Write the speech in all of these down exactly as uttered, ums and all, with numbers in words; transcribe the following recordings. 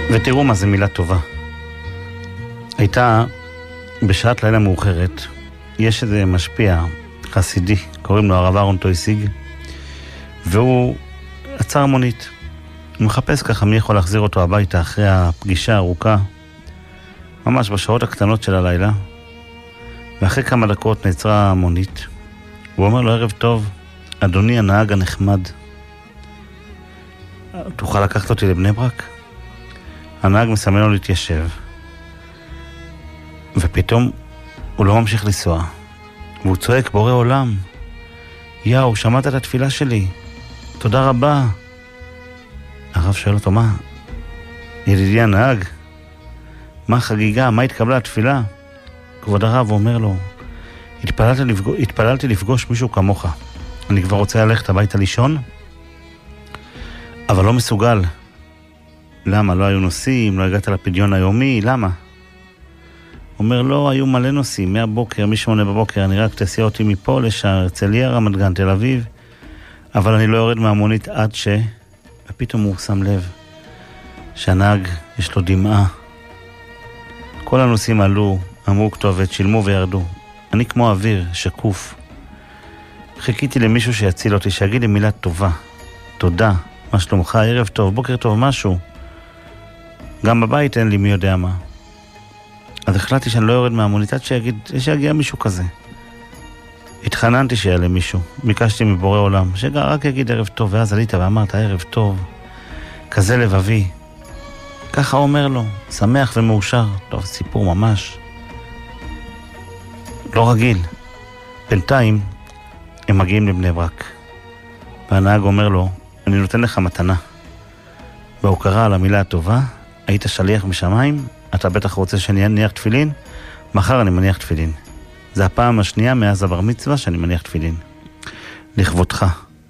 ותראו מה זה מילה טובה. הייתה בשעת לילה מאוחרת, יש איזה משפיע חסידי, קוראים לו הרב אהרון טויסיג, והוא עצר מונית. הוא מחפש ככה מי יכול להחזיר אותו הביתה אחרי הפגישה הארוכה, ממש בשעות הקטנות של הלילה, ואחרי כמה דקות נעצרה המונית. הוא אומר לו, ערב טוב, אדוני הנהג הנחמד, תוכל לקחת אותי לבני ברק? הנהג מסמן לו להתיישב, ופתאום הוא לא ממשיך לנסוע, והוא צועק, בורא עולם, יאו, שמעת את התפילה שלי, תודה רבה. הרב שואל אותו, מה? ידידי הנהג, מה החגיגה? מה התקבלה התפילה? כבוד הרב אומר לו, התפללתי לפגוש, התפללתי לפגוש מישהו כמוך. אני כבר רוצה ללכת הביתה לישון, אבל לא מסוגל. למה? לא היו נוסעים, לא הגעת לפדיון היומי, למה? אומר, לא, היו מלא נוסעים, מהבוקר, משמונה בבוקר, אני רק תסיע אותי מפה לשם, הרצליה, רמת גן, תל אביב, אבל אני לא יורד מהמונית עד ש... ופתאום הוא שם לב שהנהג יש לו דמעה. כל הנוסעים עלו, אמרו כתובת, שילמו וירדו. אני כמו אוויר, שקוף. חיכיתי למישהו שיציל אותי, שיגיד לי מילה טובה. תודה, מה שלומך, ערב טוב, בוקר טוב, משהו. גם בבית אין לי מי יודע מה. אז החלטתי שאני לא יורד מהמונית עד שיגיד, שיגיע מישהו כזה. התחננתי שיעלה מישהו, ביקשתי מבורא עולם, שרק יגיד ערב טוב, ואז עלית ואמרת ערב טוב, כזה לבבי. ככה אומר לו, שמח ומאושר. טוב, סיפור ממש לא רגיל. בינתיים הם מגיעים לבני ברק, והנהג אומר לו, אני נותן לך מתנה. בהוקרה על המילה הטובה, היית שליח משמיים, אתה בטח רוצה שאני אניח תפילין, מחר אני מניח תפילין. זה הפעם השנייה מאז הבר מצווה שאני מניח תפילין. לכבודך.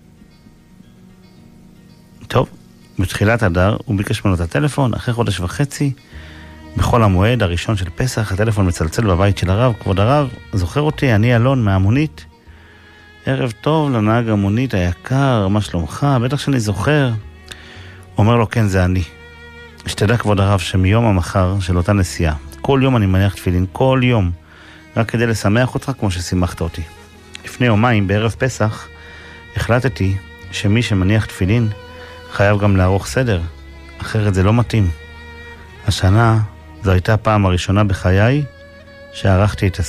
טוב, בתחילת הדר הוא ביקש ממנו את הטלפון, אחרי חודש וחצי, בכל המועד הראשון של פסח, הטלפון מצלצל בבית של הרב, כבוד הרב, זוכר אותי, אני אלון מהמונית. ערב טוב לנהג המונית היקר, מה שלומך? בטח שאני זוכר. אומר לו, כן, זה אני. שתדע כבוד הרב שמיום המחר של אותה נסיעה, כל יום אני מניח תפילין, כל יום, רק כדי לשמח אותך כמו ששימחת אותי. לפני יומיים, בערב פסח, החלטתי שמי שמניח תפילין חייב גם לערוך סדר, אחרת זה לא מתאים. השנה זו הייתה הפעם הראשונה בחיי שערכתי את הסדר.